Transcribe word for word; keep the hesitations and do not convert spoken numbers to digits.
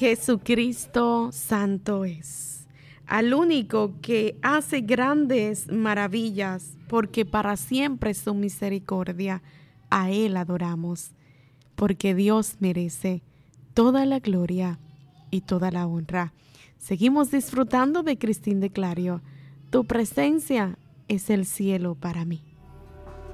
Jesucristo santo es, al único que hace grandes maravillas, porque para siempre es su misericordia. A Él adoramos, porque Dios merece toda la gloria y toda la honra. Seguimos disfrutando de Cristín de Clario. Tu presencia es el cielo para mí.